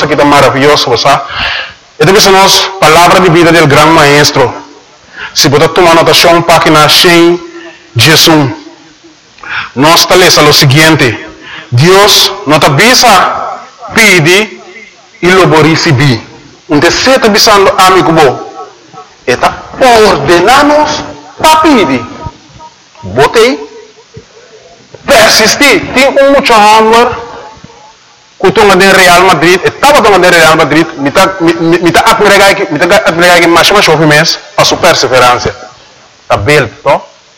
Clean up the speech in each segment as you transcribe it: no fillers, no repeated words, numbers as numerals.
isso aqui está maravilhoso, sabe? Então, essa nossa palavra de vida do grande maestro. Se você tomar notação, página 100, Jesus. Nós está lendo o seguinte: Deus não está bisa pede e lobo receber. Então, se está bisando amigo bom, está ordenando para pedir. Botei, persistir, tem muito amor. Kutunga de Real Madrid, estava tomando de Real Madrid, me tá admirar que mais chove mês, a sua perseverança. Tá belo, tó?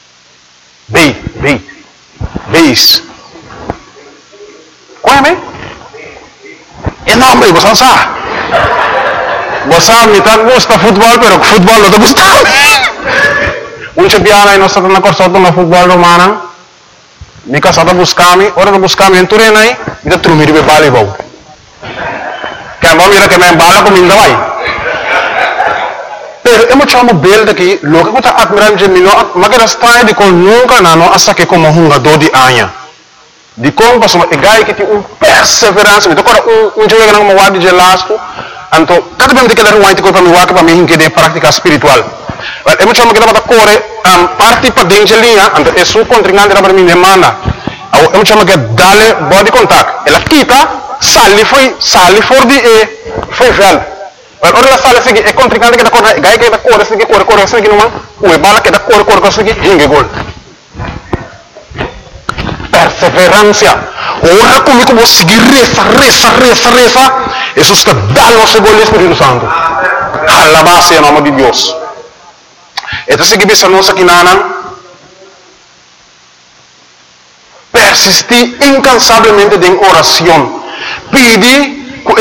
Beis. Qual é, me? É nome, você sabe? Você me tá gosta futebol, pero futebol não tá gostando. Biana e nós estamos na corção do futebol romano. Me casada buscar-me, hora de buscar-me em Turena aí, me dá trumir de bala e vou. Quem vai mirar que me embala comigo vai. Pero eu me chamo belo daqui, logo que eu estou admirando de mim, mas que está de com nunca não assa que como um jogador de anha. De como passou é gai que tem perseverança, me toca jogo que não me guarda de lasto, então cada vez que ele vai ter para me guardar para mim que de prática espiritual. Eu me chamo que dá corre parte para dentro linha, então é sua contrincante para mim demanda. Eu me chamo que dale body contact. Ela quita, sali for de foi velho. Ora ela sale assim é contrincante que dá corre, gai que dá corre assim que não, o bala que dá corre assim que hinge gol. Perseverança. Ora comigo vou seguir reza. Jesus está dando o seu gol Espírito Santo. Alabado seja o nome de Deus. Então, se você não sabe nada, persistir incansavelmente em oração, pedir com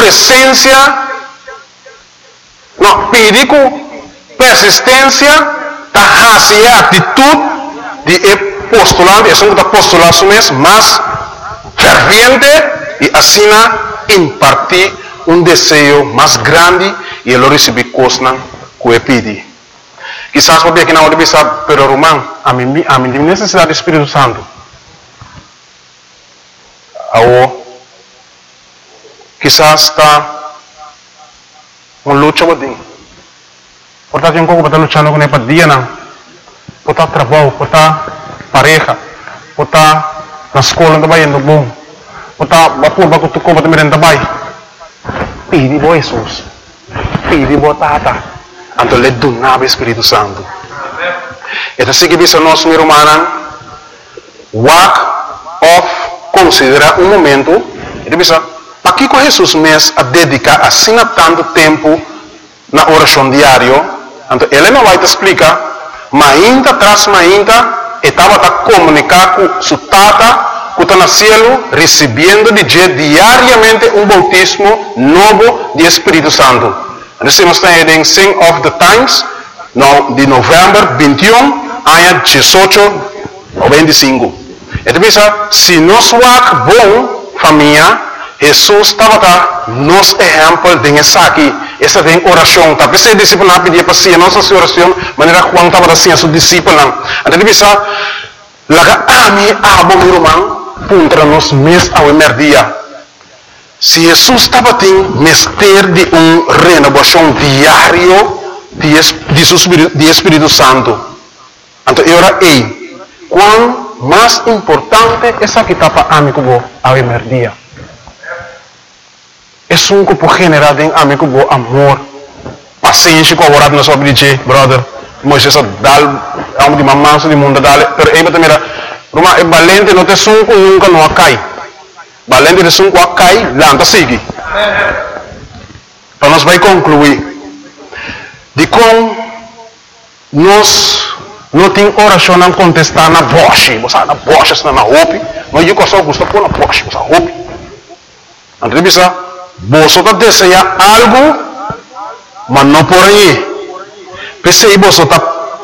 persistência, a atitude de postulante, é um postulado mais ferviente e assim impartir desejo mais grande e ele receber coisas que pedir. Quizás porque aqui na hora de pensar, pero Román, a mim necessidade do Espírito Santo. Ou quizás está luta com portanto tem como estar lutando com ele para dia não, por estar trabalho, por estar pareja, por estar na escola também indo bom, por estar vapor para tu compra também também. Pedi bo Jesus, pedi bo tata. Então, ele donava o Espírito Santo. Então, se você não é humana, walk off, considera momento, ele pensa, para que Jesus mesmo a dedicar assim tanto tempo na oração diária? Então, ele não vai te explicar, mas ainda atrás, estava a comunicar com sua tata, que está no céu, recebendo diariamente bautismo novo de Espírito Santo. Nós estamos em Sing of the Times, de novembro 21, ano 18 ou 25. Então, se nós somos bom família, Jesus estava nos exemplo de essa aqui, essa de oração. Tapi se discípulo não pedia para si, nossa oração, maneira Juan estava assim a seu discípulo. Então, laga ami abo meu irmão, contra nós mês ao dia. Se Jesus estava tendo mestre de renovação diário de Espírito Santo, então era quão mais importante essa que está para amigo ao dia. É que por generar em amigo amor, paciência com a hora de nós obedecer, brother. Moisés dá de mamãe do mundo dale, pero aí também é valente, não tem sunco nunca não cai. Valente de sunco cai, lanta sigue. Então nós vai concluir de como nós não tem oração não contestar na voz, você na voz está na roupa, mas eu só gosto pôr na voz, você roupa. Então bisa, você está desejando algo, mas não por aí. Pensei você está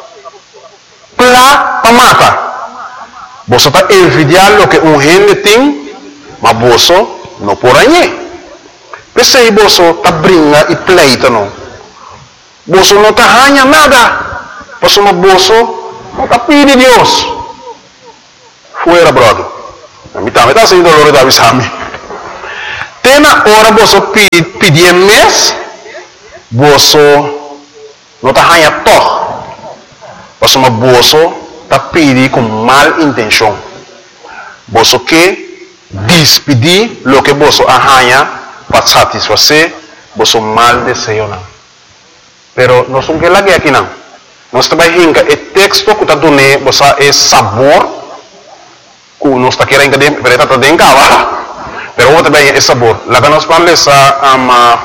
para matar. Você está envidiando o que gente tem, mas você não por aí. Pensei você está brincando e pleita não. Você não está ganhando nada. Você não está pedindo Deus. Fuera, brother. A mim também está sendo dolor da visame. tena ora boso pedir mes, boso não tá hanha toch. Boso ma boso tá pedir com mal intenção. Boso que despedir lo que boso arranha para satisfazer boso mal desejo não. Pero nós não quer lagi aqui não. Nós também hinga o texto que tá dando boso é sabor. Que nós tá querendo que vereta tá dentro lá. Pero outro também é sabor. Lá que nós vamos ler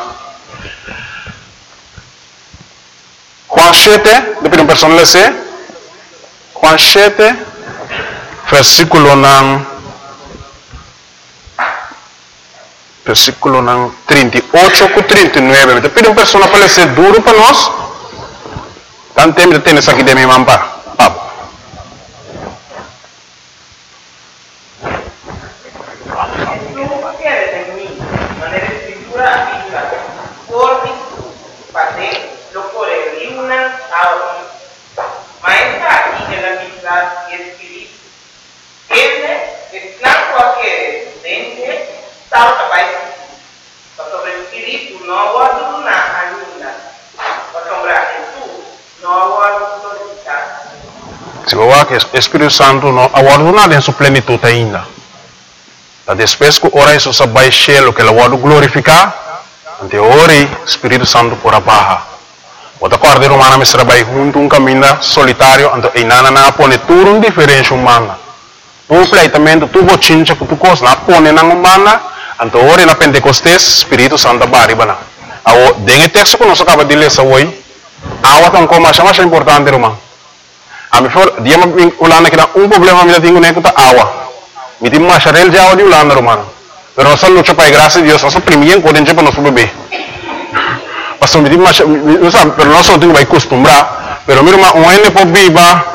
Juan 7, depois uma pessoa lê Juan 7, versículo 38 com 39. Depois uma pessoa para ler duro para nós. Tanto tempo de ter isso aqui de minha mampa. Se você quer que o Espírito Santo não aguarda em sua plenitude ainda. Depois que ora isso se vai cheio que ele vai glorificar, ante ora o Espírito Santo por a barra. Outra coisa romana me será junto um caminho solitário, ante inana na pone tudo um diferente humana. Tu pleitamento tu bochincha que tu cos na pone na humana, ante ora na Pentecostes Espírito Santo baribana. Ao dengue texto que nós acaba de ler hoje, awa tão como mais importante romano. A mim for dia me ulana que um problema me tenho nem que awa. Me tem mais charel de awa de ulana romano. Pero nós luta para a graça de Deus, nós primeiro podemos para nosso bebê. Pastor me tem mais, não sabe, pero nós não temos que acostumbrar. Pero mira uma ene por viva.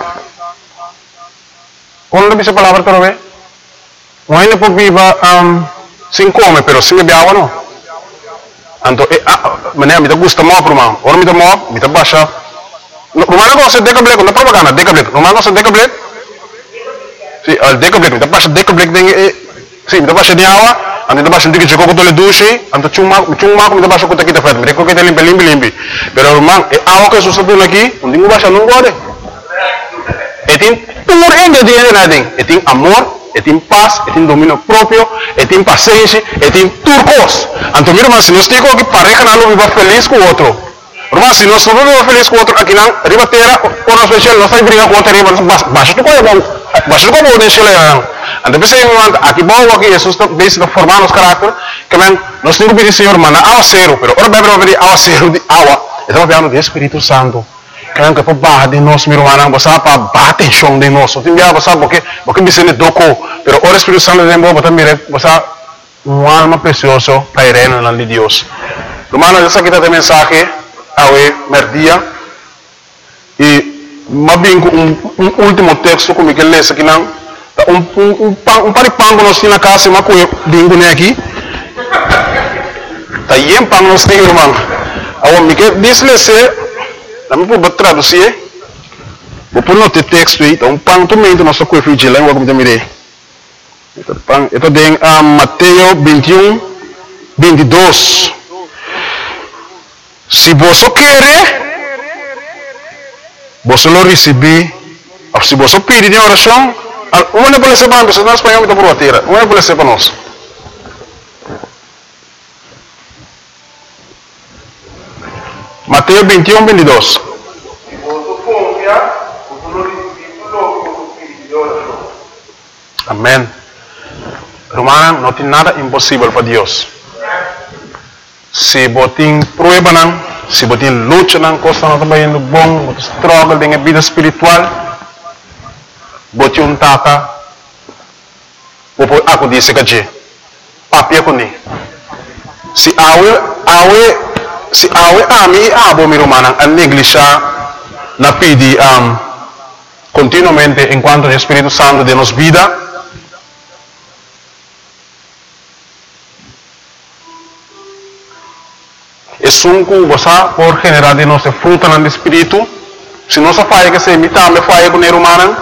Quando dice palavra para ver? Um ene por viva sem comer, pero sem beber água não. Então, mané me dá gosto mal para mim. Ora me dá mal, me dá baixa. Romano não se deca black, não propaganda, deca black. Romano não se deca black. Sim, al deca black, me dá baixa deca black deng. Sim, me dá baixa de água. Ante dá baixa um tique com tole duche, ante chuma me dá baixa com taquita fed, me dá com que limpe. Pero romano, água que susto aqui, não tem baixa não gode. Tem tudo ingrediente na ding. Tem amor, tem paz, tem domínio próprio, tem paciência, tem turcos. Então, mira, mas se nós temos que pareja não viva feliz com o outro. Mas se nós não vivemos feliz com o outro, aqui não, ribateira, por nós especial, nós estamos brigando com o outro, baixa tu coisa bom, baixa tu coisa bom, deixa ele aí. Então, pensei, aqui bom, aqui, Jesus está bem formando os caráteres, que nós temos que pedir, Senhor, mano, água zero, pero ora bem, pedir água zero de água, estamos falando do Espírito Santo. Kaya que para barra de nós, meu irmão, você para bater chão de nós. Tem dia você porque me sente doco, pero o Espírito Santo de Deus, você mira, você uma alma preciosa para ir no nome de Deus. Irmão, essa aqui tem mensagem ao merdia e mabingo um último texto como que lê aqui não, um paripango nós temos na casa, mas com bingo né aqui, tá aí pang nós tem irmão. Ao me que diz Nami po ba traduzir? Vou pôr no texto aí, então pang tumento nosso coelho de língua como também. Ito din Mateo 21, 22. Se você quer, você lo receber. Se você pedir de oração, uma pode ser para nós, nós espanhol está por a terra. Uma pode ser para nós. Mateo 21, 22. Amém. Romana, não tem nada impossível para Deus. Se você tem prueba, se você tem luta, costa não está indo bom, você struggle com a vida espiritual, você um tata, aku disse que papi com ni. Se ami abo mi romana a negligenciar na pedi continuamente enquanto o Espírito Santo de nos vida. Es un cosa por generar de nossa fruta no espírito. Se nossa falha que se imita me falha com o humano,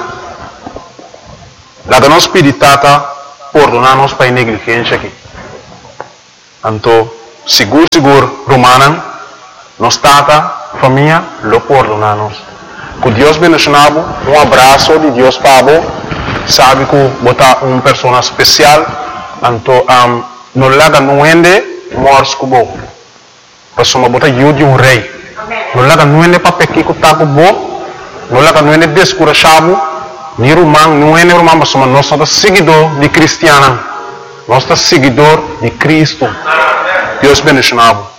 la que nos piritata por donarnos para negligência aqui. Anto, seguro, Romana, nos tata, família, lo perdonanos. Que Deus bendicionado, abraço de Deus para sabe que botar uma pessoa especial, anto, não laga não ende, mors kubo. Pessoa botar de um rei. Não laga não ende para pequeno que tá kubo, não laga não ende descurachado, ni romano, não ende romano, mas nós somos seguidor de cristiana. Nós somos seguidor de Cristo. Deus bendicionado.